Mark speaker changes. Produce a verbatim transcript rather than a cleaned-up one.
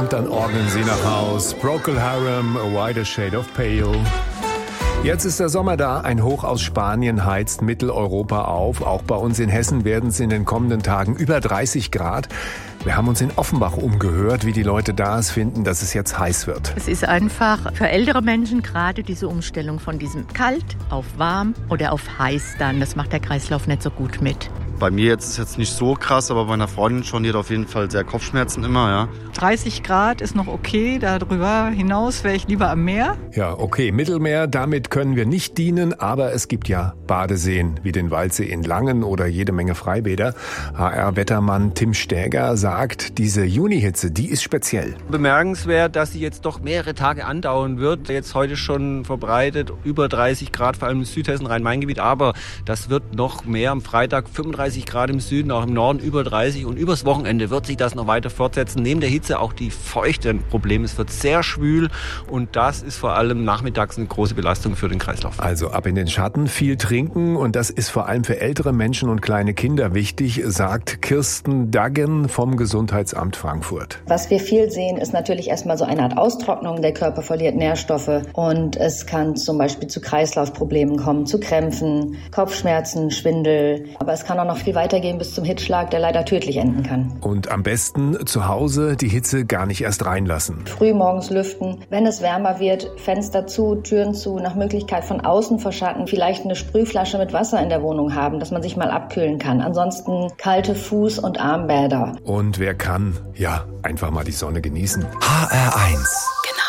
Speaker 1: und dann orgeln sie nach Haus. Procol Harum, A Wider Shade of Pale. Jetzt ist der Sommer da. Ein Hoch aus Spanien heizt Mitteleuropa auf. Auch bei uns in Hessen werden es in den kommenden Tagen über dreißig Grad. Wir haben uns in Offenbach umgehört, wie die Leute da es finden, dass es jetzt heiß wird.
Speaker 2: Es ist einfach für ältere Menschen gerade diese Umstellung von diesem kalt auf warm oder auf heiß dann. Das macht der Kreislauf nicht so gut mit.
Speaker 3: Bei mir jetzt ist es jetzt nicht so krass, aber bei meiner Freundin schon, die hat auf jeden Fall sehr Kopfschmerzen immer, ja.
Speaker 4: dreißig Grad ist noch okay, darüber hinaus wäre ich lieber am Meer.
Speaker 1: Ja, okay, Mittelmeer, damit können wir nicht dienen, aber es gibt ja Badeseen wie den Waldsee in Langen oder jede Menge Freibäder. H R-Wettermann Tim Stäger sagt, diese Junihitze, die ist speziell.
Speaker 5: Bemerkenswert, dass sie jetzt doch mehrere Tage andauern wird. Jetzt heute schon verbreitet, über dreißig Grad, vor allem im Südhessen, Rhein-Main-Gebiet, aber das wird noch mehr am Freitag, fünfunddreißig Grad im Süden, auch im Norden über dreißig und übers Wochenende wird sich das noch weiter fortsetzen. Neben der Hitze auch die Feuchte ein Problem. Es wird sehr schwül und das ist vor allem nachmittags eine große Belastung für den Kreislauf.
Speaker 1: Also ab in den Schatten, viel trinken und das ist vor allem für ältere Menschen und kleine Kinder wichtig, sagt Kirsten Daggen vom Gesundheitsamt Frankfurt.
Speaker 6: Was wir viel sehen, ist natürlich erstmal so eine Art Austrocknung. Der Körper verliert Nährstoffe und es kann zum Beispiel zu Kreislaufproblemen kommen, zu Krämpfen, Kopfschmerzen, Schwindel. Aber es kann auch noch viel weitergehen bis zum Hitzschlag, der leider tödlich enden kann.
Speaker 1: Und am besten zu Hause die Hitze gar nicht erst reinlassen.
Speaker 6: Früh morgens lüften. Wenn es wärmer wird, Fenster zu, Türen zu, nach Möglichkeit von außen verschatten. Vielleicht eine Sprühflasche mit Wasser in der Wohnung haben, dass man sich mal abkühlen kann. Ansonsten kalte Fuß- und Armbäder.
Speaker 1: Und wer kann, ja, einfach mal die Sonne genießen.
Speaker 7: H R eins.
Speaker 2: Genau.